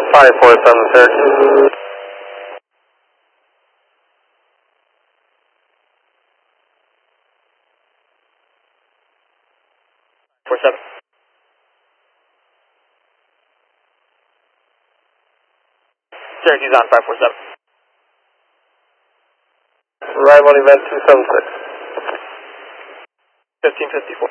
547 Syracuse. 47. Syracuse on 547. Arrival event 276. 1554.